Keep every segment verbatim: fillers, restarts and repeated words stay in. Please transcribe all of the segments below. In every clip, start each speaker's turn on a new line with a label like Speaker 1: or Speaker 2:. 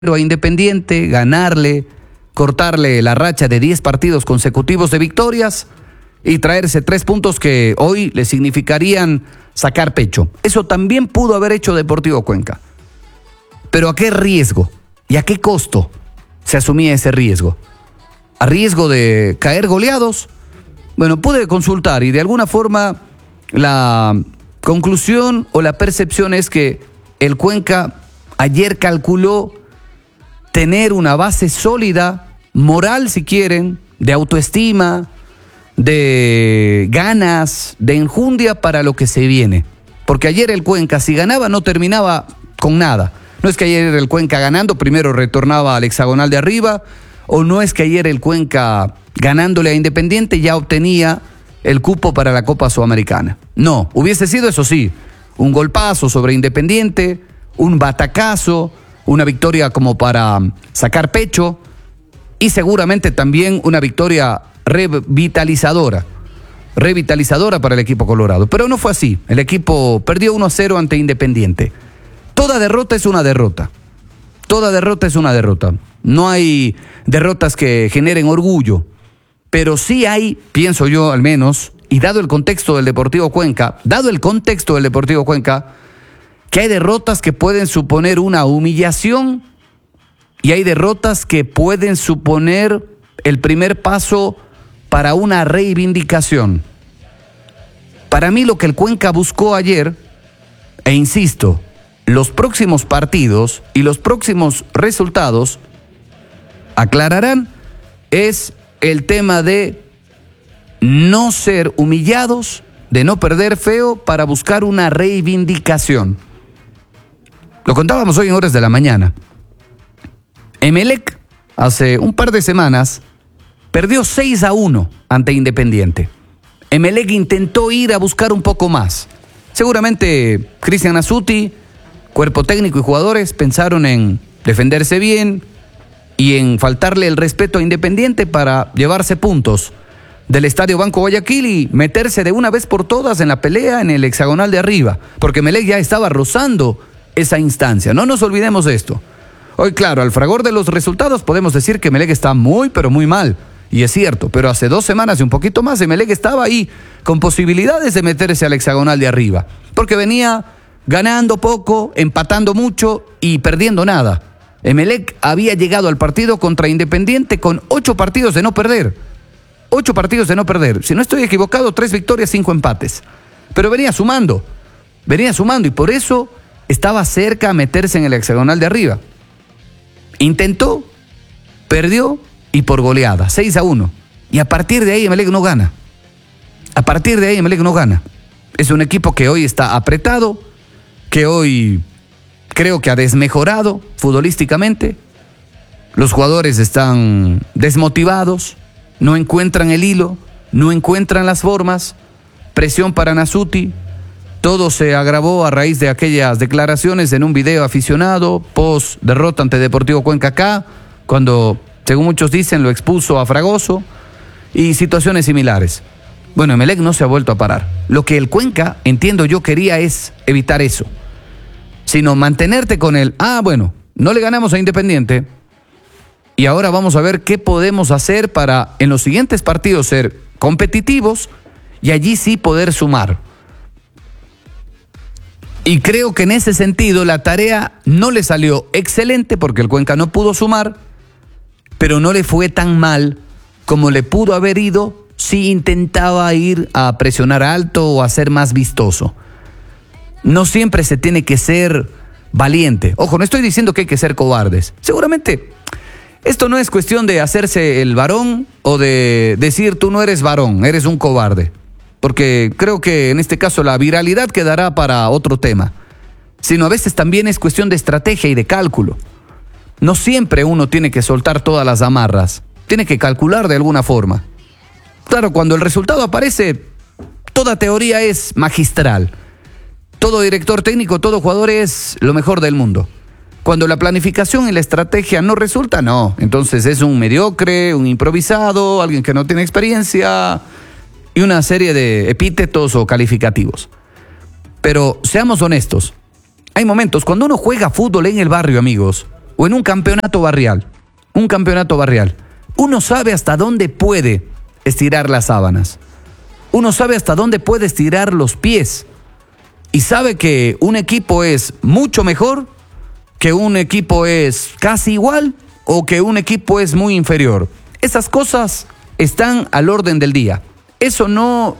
Speaker 1: a Independiente, ganarle, cortarle la racha de diez partidos consecutivos de victorias y traerse tres puntos que hoy le significarían sacar pecho. Eso también pudo haber hecho Deportivo Cuenca. Pero ¿a qué riesgo y a qué costo se asumía ese riesgo? ¿A riesgo de caer goleados? Bueno, pude consultar y de alguna forma la conclusión o la percepción es que el Cuenca ayer calculó tener una base sólida, moral si quieren, de autoestima, de ganas, de enjundia para lo que se viene. Porque ayer el Cuenca, si ganaba, no terminaba con nada. No es que ayer el Cuenca ganando, primero retornaba al hexagonal de arriba, o no es que ayer el Cuenca ganándole a Independiente ya obtenía el cupo para la Copa Sudamericana. No, hubiese sido eso sí, un golpazo sobre Independiente, un batacazo, una victoria como para sacar pecho y seguramente también una victoria revitalizadora, revitalizadora para el equipo colorado. Pero no fue así, el equipo perdió uno a cero ante Independiente. Toda derrota es una derrota, toda derrota es una derrota. No hay derrotas que generen orgullo, pero sí hay, pienso yo al menos, y dado el contexto del Deportivo Cuenca, dado el contexto del Deportivo Cuenca, que hay derrotas que pueden suponer una humillación y hay derrotas que pueden suponer el primer paso para una reivindicación. Para mí lo que el Cuenca buscó ayer, e insisto, los próximos partidos y los próximos resultados aclararán, es el tema de no ser humillados, de no perder feo para buscar una reivindicación. Lo contábamos hoy en horas de la mañana. Emelec, hace un par de semanas, perdió seis a uno ante Independiente. Emelec intentó ir a buscar un poco más. Seguramente Cristian Azuti, cuerpo técnico y jugadores pensaron en defenderse bien y en faltarle el respeto a Independiente para llevarse puntos del Estadio Banco Guayaquil y meterse de una vez por todas en la pelea en el hexagonal de arriba, porque Emelec ya estaba rozando esa instancia. No nos olvidemos de esto. Hoy, claro, al fragor de los resultados podemos decir que Emelec está muy, pero muy mal. Y es cierto, pero hace dos semanas y un poquito más, Emelec estaba ahí con posibilidades de meterse al hexagonal de arriba. Porque venía ganando poco, empatando mucho y perdiendo nada. Emelec había llegado al partido contra Independiente con ocho partidos de no perder. Ocho partidos de no perder. Si no estoy equivocado, tres victorias, cinco empates. Pero venía sumando. Venía sumando y por eso estaba cerca a meterse en el hexagonal de arriba. Intentó, perdió y por goleada, seis a uno. Y a partir de ahí Emelec no gana. A partir de ahí Emelec no gana. Es un equipo que hoy está apretado, que hoy creo que ha desmejorado futbolísticamente. Los jugadores están desmotivados, no encuentran el hilo, no encuentran las formas. Presión para Nasuti. Todo se agravó a raíz de aquellas declaraciones en un video aficionado, post derrota ante Deportivo Cuenca acá, cuando, según muchos dicen, lo expuso a Fragoso, y situaciones similares. Bueno, Emelec no se ha vuelto a parar. Lo que el Cuenca, entiendo yo, quería es evitar eso, sino mantenerte con el, ah, bueno, no le ganamos a Independiente, y ahora vamos a ver qué podemos hacer para en los siguientes partidos ser competitivos y allí sí poder sumar. Y creo que en ese sentido la tarea no le salió excelente porque el Cuenca no pudo sumar, pero no le fue tan mal como le pudo haber ido si intentaba ir a presionar alto o a ser más vistoso. No siempre se tiene que ser valiente. Ojo, no estoy diciendo que hay que ser cobardes. Seguramente esto no es cuestión de hacerse el varón o de decir tú no eres varón, eres un cobarde. Porque creo que en este caso la viralidad quedará para otro tema, sino a veces también es cuestión de estrategia y de cálculo. No siempre uno tiene que soltar todas las amarras, tiene que calcular de alguna forma. Claro, cuando el resultado aparece, toda teoría es magistral. Todo director técnico, todo jugador es lo mejor del mundo. Cuando la planificación y la estrategia no resulta, no. Entonces es un mediocre, un improvisado, alguien que no tiene experiencia y una serie de epítetos o calificativos. Pero seamos honestos, hay momentos cuando uno juega fútbol en el barrio, amigos, o en un campeonato barrial, un campeonato barrial, uno sabe hasta dónde puede estirar las sábanas. Uno sabe hasta dónde puede estirar los pies. Y sabe que un equipo es mucho mejor, que un equipo es casi igual o que un equipo es muy inferior. Esas cosas están al orden del día. Eso no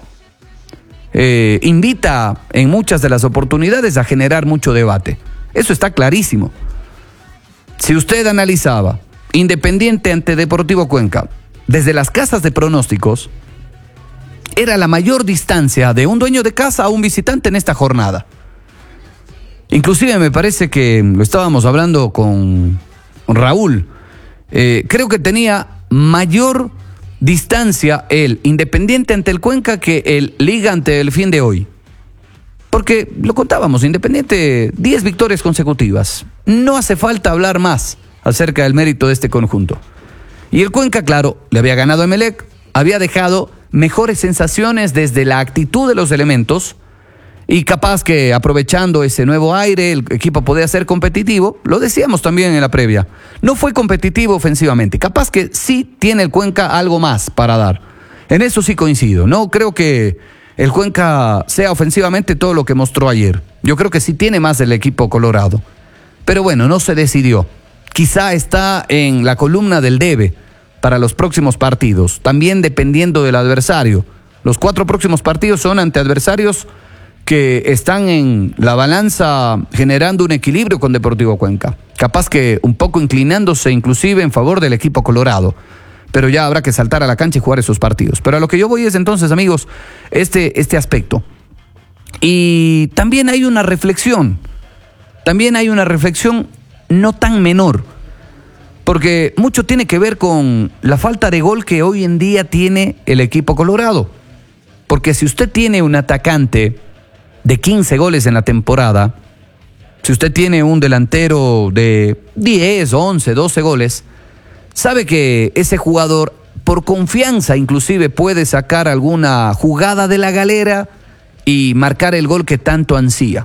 Speaker 1: eh, invita en muchas de las oportunidades a generar mucho debate. Eso está clarísimo. Si usted analizaba Independiente ante Deportivo Cuenca, desde las casas de pronósticos, era la mayor distancia de un dueño de casa a un visitante en esta jornada. Inclusive me parece que lo estábamos hablando con Raúl. Eh, creo que tenía mayor distancia el Independiente ante el Cuenca que el Liga ante el fin de hoy. Porque lo contábamos, Independiente, diez victorias consecutivas. No hace falta hablar más acerca del mérito de este conjunto. Y el Cuenca, claro, le había ganado a Emelec, había dejado mejores sensaciones desde la actitud de los elementos y capaz que aprovechando ese nuevo aire el equipo podía ser competitivo. Lo decíamos también en la previa, no fue competitivo ofensivamente, capaz que sí tiene el Cuenca algo más para dar. En eso sí coincido, no creo que el Cuenca sea ofensivamente todo lo que mostró ayer. Yo creo que sí tiene más el equipo colorado, pero bueno, no se decidió. Quizá está en la columna del debe para los próximos partidos, también dependiendo del adversario. Los cuatro próximos partidos son ante adversarios que están en la balanza generando un equilibrio con Deportivo Cuenca. Capaz que un poco inclinándose inclusive en favor del equipo colorado. Pero ya habrá que saltar a la cancha y jugar esos partidos. Pero a lo que yo voy es entonces, amigos, este, este aspecto. Y también hay una reflexión. También hay una reflexión no tan menor, porque mucho tiene que ver con la falta de gol que hoy en día tiene el equipo colorado. Porque si usted tiene un atacante de quince goles en la temporada, si usted tiene un delantero de diez, once, doce goles, sabe que ese jugador, por confianza inclusive, puede sacar alguna jugada de la galera y marcar el gol que tanto ansía.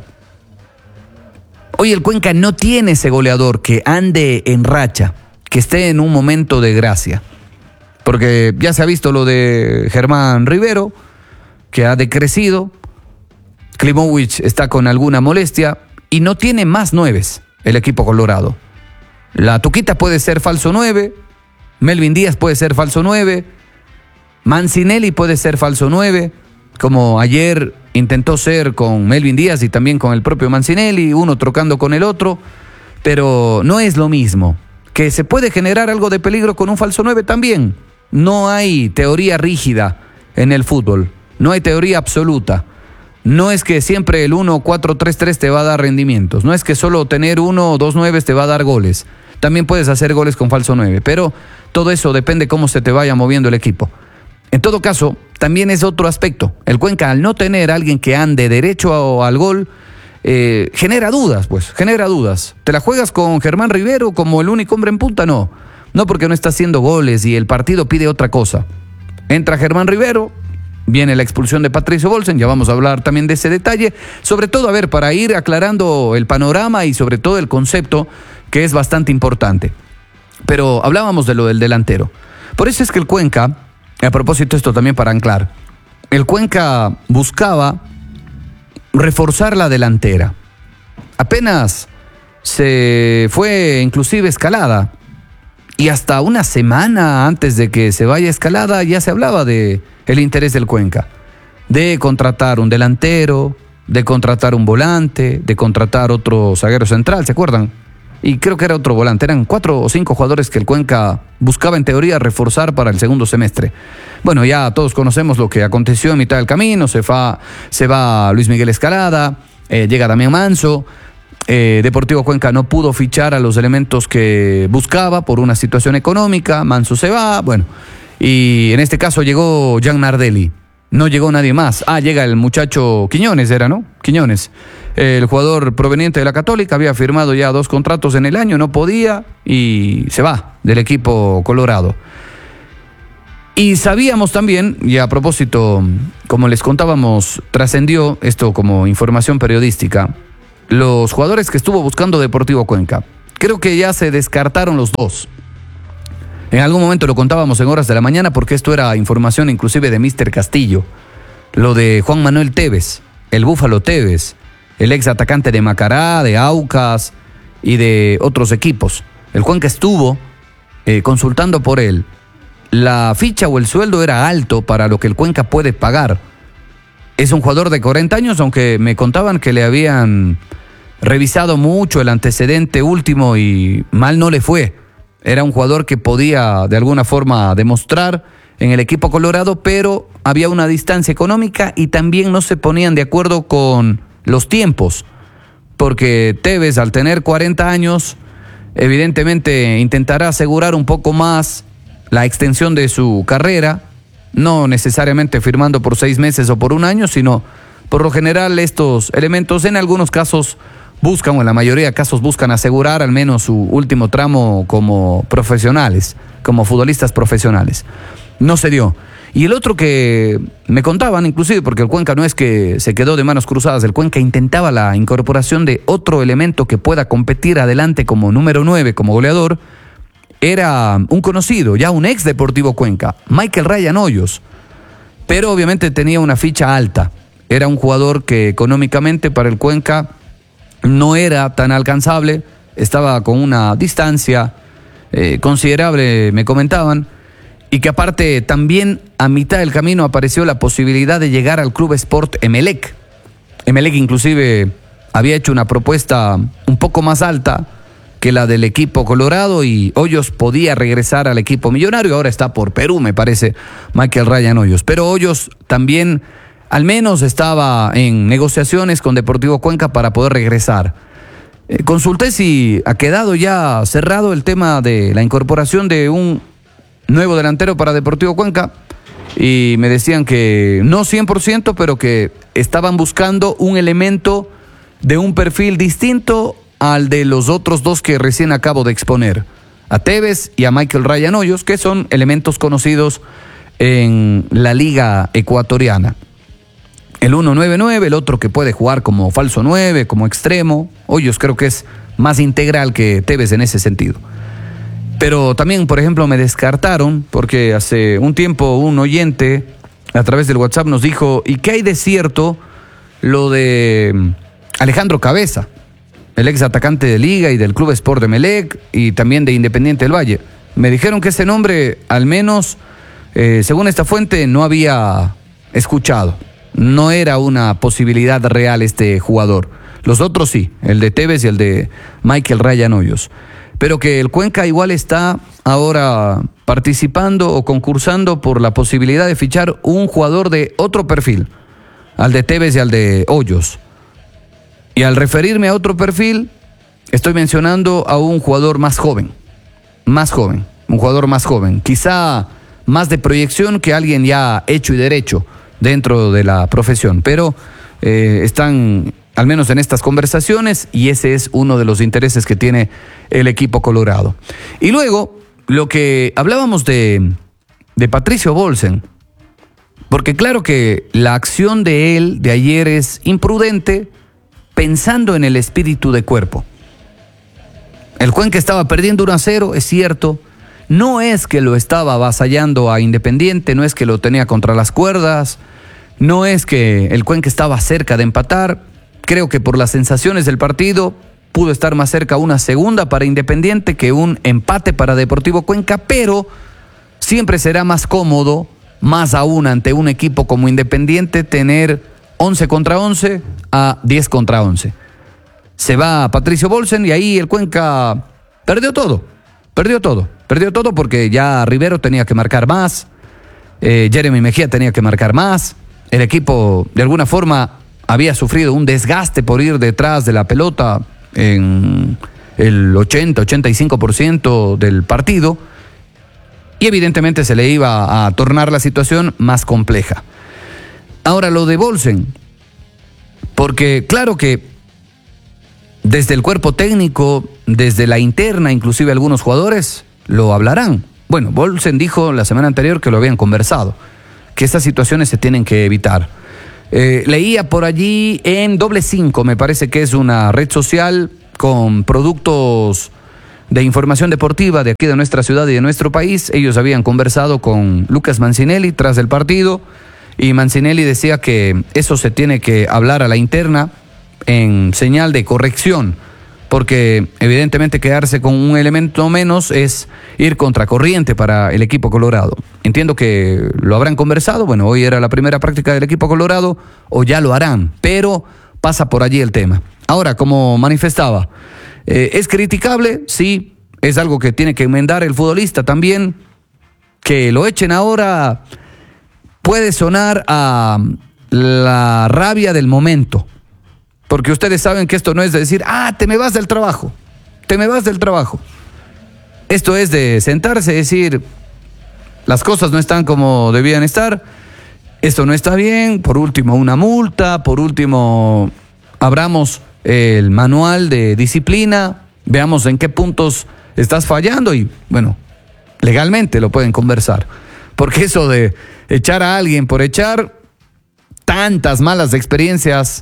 Speaker 1: Hoy el Cuenca no tiene ese goleador que ande en racha, que esté en un momento de gracia. Porque ya se ha visto lo de Germán Rivero, que ha decrecido. Klimovich está con alguna molestia y no tiene más nueves el equipo colorado. La Tuquita puede ser falso nueve, Melvin Díaz puede ser falso nueve, Mancinelli puede ser falso nueve, como ayer intentó ser con Melvin Díaz y también con el propio Mancinelli, uno trocando con el otro, pero no es lo mismo. Que se puede generar algo de peligro con un falso nueve también. No hay teoría rígida en el fútbol, no hay teoría absoluta. No es que siempre el uno cuatro tres tres te va a dar rendimientos, no es que solo tener uno o dos nueves te va a dar goles. También puedes hacer goles con falso nueve, pero todo eso depende cómo se te vaya moviendo el equipo. En todo caso, también es otro aspecto. El Cuenca, al no tener a alguien que ande derecho al gol, eh, genera dudas, pues, genera dudas. ¿Te la juegas con Germán Rivero como el único hombre en punta? No, no, porque no está haciendo goles y el partido pide otra cosa. Entra Germán Rivero, viene la expulsión de Patricio Bolsen, ya vamos a hablar también de ese detalle, sobre todo, a ver, para ir aclarando el panorama y sobre todo el concepto, que es bastante importante. Pero hablábamos de lo del delantero. Por eso es que el Cuenca, a propósito esto también para anclar, el Cuenca buscaba reforzar la delantera. Apenas se fue inclusive Escalada, y hasta una semana antes de que se vaya Escalada ya se hablaba de el interés del Cuenca, de contratar un delantero, de contratar un volante, de contratar otro zaguero central, ¿se acuerdan? Y creo que era otro volante, eran cuatro o cinco jugadores que el Cuenca buscaba en teoría reforzar para el segundo semestre. Bueno, ya todos conocemos lo que aconteció en mitad del camino, se va, se va Luis Miguel Escalada, eh, llega Damián Manso, eh, Deportivo Cuenca no pudo fichar a los elementos que buscaba por una situación económica, Manso se va, bueno, y en este caso llegó Jan Nardelli, no llegó nadie más. Ah, llega el muchacho Quiñones, era, ¿no? Quiñones. El jugador proveniente de la Católica había firmado ya dos contratos en el año, no podía y se va del equipo colorado. Y sabíamos también, y a propósito, como les contábamos, trascendió esto como información periodística, los jugadores que estuvo buscando Deportivo Cuenca. creo que ya se descartaron los dos. En algún momento lo contábamos en horas de la mañana porque esto era información inclusive de míster Castillo. Lo de Juan Manuel Tevez, el Búfalo Tevez, el ex atacante de Macará, de Aucas y de otros equipos. El Cuenca estuvo eh, consultando por él. La ficha o el sueldo era alto para lo que el Cuenca puede pagar. Es un jugador de cuarenta años, aunque me contaban que le habían revisado mucho el antecedente último y mal no le fue. Era un jugador que podía de alguna forma demostrar en el equipo colorado, pero había una distancia económica y también no se ponían de acuerdo con los tiempos, porque Tevez, al tener cuarenta años, evidentemente intentará asegurar un poco más la extensión de su carrera, no necesariamente firmando por seis meses o por un año, sino por lo general estos elementos en algunos casos buscan, o en la mayoría de casos buscan asegurar al menos su último tramo como profesionales, como futbolistas profesionales. No se dio. Y el otro que me contaban, inclusive, porque el Cuenca no es que se quedó de manos cruzadas, el Cuenca intentaba la incorporación de otro elemento que pueda competir adelante como número nueve, como goleador, era un conocido, ya un ex Deportivo Cuenca, Michael Ryan Hoyos, pero obviamente tenía una ficha alta. Era un jugador que económicamente para el Cuenca no era tan alcanzable, estaba con una distancia eh, considerable, me comentaban, y que aparte también a mitad del camino apareció la posibilidad de llegar al Club Sport Emelec. Emelec inclusive había hecho una propuesta un poco más alta que la del equipo colorado y Hoyos podía regresar al equipo millonario. Ahora está por Perú, me parece, Michael Ryan Hoyos. Pero Hoyos también al menos estaba en negociaciones con Deportivo Cuenca para poder regresar. Eh, consulté si ha quedado ya cerrado el tema de la incorporación de un nuevo delantero para Deportivo Cuenca y me decían que no cien por ciento, pero que estaban buscando un elemento de un perfil distinto al de los otros dos que recién acabo de exponer, a Tevez y a Michael Ryan Hoyos, que son elementos conocidos en la liga ecuatoriana. El uno nueve nueve, el otro que puede jugar como falso nueve, como extremo. Hoyos creo que es más integral que Tevez en ese sentido. Pero también, por ejemplo, me descartaron porque hace un tiempo un oyente a través del WhatsApp nos dijo, ¿y qué hay de cierto lo de Alejandro Cabeza, el ex atacante de Liga y del Club Sport de Emelec y también de Independiente del Valle? Me dijeron que ese nombre, al menos, eh, según esta fuente, no había escuchado. No era una posibilidad real este jugador. Los otros sí, el de Tevez y el de Michael Ryan Hoyos. Pero que el Cuenca igual está ahora participando o concursando por la posibilidad de fichar un jugador de otro perfil, al de Tevez y al de Hoyos. Y al referirme a otro perfil, estoy mencionando a un jugador más joven, más joven, un jugador más joven, quizá más de proyección que alguien ya hecho y derecho dentro de la profesión, pero eh, están al menos en estas conversaciones, y ese es uno de los intereses que tiene el equipo colorado. Y luego, lo que hablábamos de, de Patricio Bolsen, porque claro que la acción de él de ayer es imprudente, pensando en el espíritu de cuerpo. El Cuenca estaba perdiendo uno a cero, es cierto, no es que lo estaba avasallando a Independiente, no es que lo tenía contra las cuerdas, no es que el Cuenca estaba cerca de empatar. Creo que por las sensaciones del partido pudo estar más cerca una segunda para Independiente que un empate para Deportivo Cuenca, pero siempre será más cómodo, más aún ante un equipo como Independiente, tener once contra once a diez contra once. Se va Patricio Bolsen y ahí el Cuenca perdió todo, perdió todo, perdió todo porque ya Rivero tenía que marcar más, eh, Jeremy Mejía tenía que marcar más, el equipo de alguna forma había sufrido un desgaste por ir detrás de la pelota en el ochenta, ochenta y cinco por ciento del partido y evidentemente se le iba a tornar la situación más compleja. Ahora lo de Bolsen, porque claro que desde el cuerpo técnico, desde la interna, inclusive algunos jugadores lo hablarán. Bueno, Bolsen dijo la semana anterior que lo habían conversado, que estas situaciones se tienen que evitar. Eh, leía por allí en Doble Cinco, me parece que es una red social con productos de información deportiva de aquí de nuestra ciudad y de nuestro país. Ellos habían conversado con Lucas Mancinelli tras el partido y Mancinelli decía que eso se tiene que hablar a la interna en señal de corrección, porque evidentemente quedarse con un elemento menos es ir contracorriente para el equipo colorado. Entiendo que lo habrán conversado, bueno, hoy era la primera práctica del equipo colorado, o ya lo harán, pero pasa por allí el tema. Ahora, como manifestaba, eh, ¿es criticable? Sí, es algo que tiene que enmendar el futbolista también. Que lo echen ahora puede sonar a la rabia del momento, porque ustedes saben que esto no es de decir, ah, te me vas del trabajo, te me vas del trabajo. Esto es de sentarse y decir, las cosas no están como debían estar, esto no está bien, por último una multa, por último abramos el manual de disciplina, veamos en qué puntos estás fallando y, bueno, legalmente lo pueden conversar. Porque eso de echar a alguien por echar, tantas malas experiencias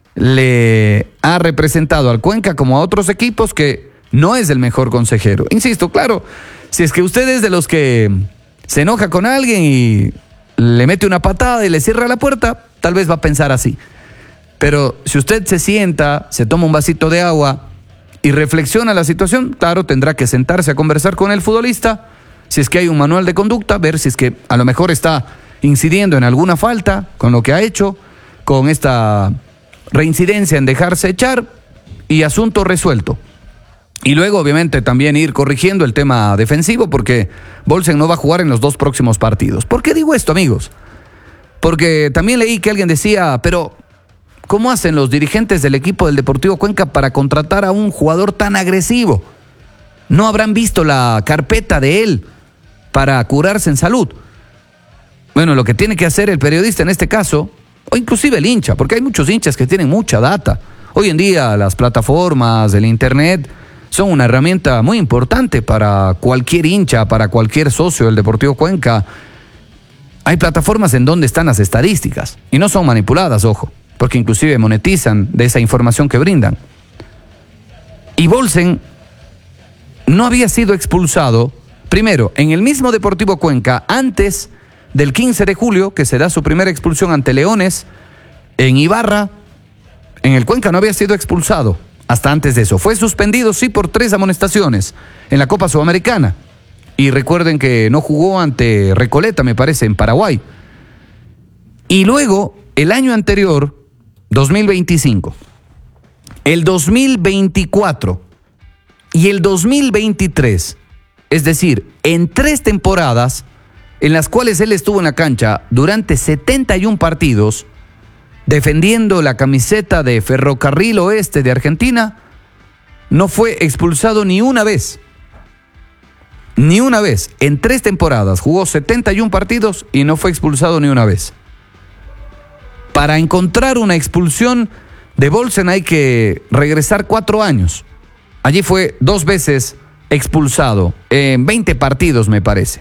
Speaker 1: le ha representado al Cuenca como a otros equipos que no es el mejor consejero. Insisto, claro, si es que usted es de los que se enoja con alguien y le mete una patada y le cierra la puerta, tal vez va a pensar así. Pero si usted se sienta, se toma un vasito de agua y reflexiona la situación, claro, tendrá que sentarse a conversar con el futbolista, si es que hay un manual de conducta, ver si es que a lo mejor está incidiendo en alguna falta con lo que ha hecho, con esta reincidencia en dejarse echar y asunto resuelto. Y luego, obviamente, también ir corrigiendo el tema defensivo, porque Bolsen no va a jugar en los dos próximos partidos. ¿Por qué digo esto, amigos? Porque también leí que alguien decía, pero ¿cómo hacen los dirigentes del equipo del Deportivo Cuenca para contratar a un jugador tan agresivo? ¿No habrán visto la carpeta de él para curarse en salud? Bueno, lo que tiene que hacer el periodista en este caso, o inclusive el hincha, porque hay muchos hinchas que tienen mucha data. Hoy en día las plataformas, el internet, son una herramienta muy importante para cualquier hincha, para cualquier socio del Deportivo Cuenca. Hay plataformas en donde están las estadísticas y no son manipuladas, ojo, porque inclusive monetizan de esa información que brindan. Y Bolsen no había sido expulsado, primero, en el mismo Deportivo Cuenca, antes del quince de julio, que se da su primera expulsión ante Leones, en Ibarra. En el Cuenca no había sido expulsado hasta antes de eso. Fue suspendido, sí, por tres amonestaciones en la Copa Sudamericana. Y recuerden que no jugó ante Recoleta, me parece, en Paraguay. Y luego, el año anterior, dos mil veinticinco, el dos mil veinticuatro y el dos mil veintitrés, es decir, en tres temporadas en las cuales él estuvo en la cancha durante setenta y un partidos, defendiendo la camiseta de Ferrocarril Oeste de Argentina, no fue expulsado ni una vez. Ni una vez. En tres temporadas jugó setenta y un partidos y no fue expulsado ni una vez. Para encontrar una expulsión de Bolsen hay que regresar cuatro años. Allí fue dos veces expulsado, en veinte partidos me parece.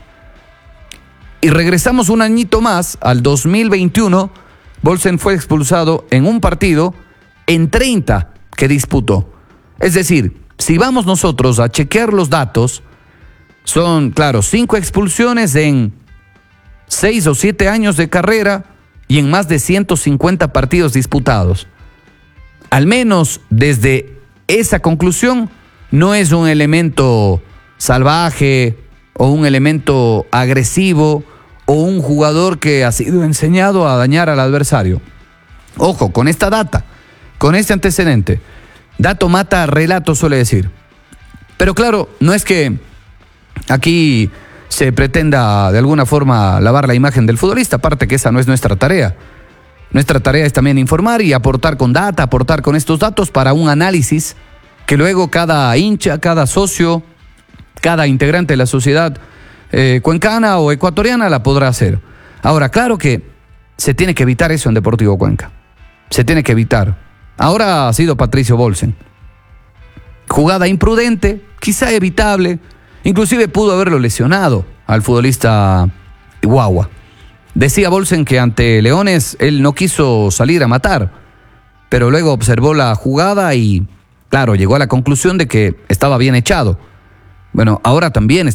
Speaker 1: Y regresamos un añito más, al dos mil veintiuno, Bolsen fue expulsado en un partido en treinta que disputó. Es decir, si vamos nosotros a chequear los datos, son, claro, cinco expulsiones en seis o siete años de carrera y en más de ciento cincuenta partidos disputados. Al menos desde esa conclusión, no es un elemento salvaje o un elemento agresivo o un jugador que ha sido enseñado a dañar al adversario. Ojo, con esta data, con este antecedente, dato mata relato, suele decir. Pero claro, no es que aquí se pretenda de alguna forma lavar la imagen del futbolista, aparte que esa no es nuestra tarea. Nuestra tarea es también informar y aportar con data, aportar con estos datos para un análisis que luego cada hincha, cada socio, cada integrante de la sociedad eh, cuencana o ecuatoriana la podrá hacer. Ahora, claro que se tiene que evitar eso en Deportivo Cuenca. Se tiene que evitar. Ahora ha sido Patricio Bolsen. Jugada imprudente, quizá evitable, inclusive pudo haberlo lesionado al futbolista Guagua. Decía Bolsen que ante Leones él no quiso salir a matar, pero luego observó la jugada y, claro, llegó a la conclusión de que estaba bien echado. Bueno, ahora también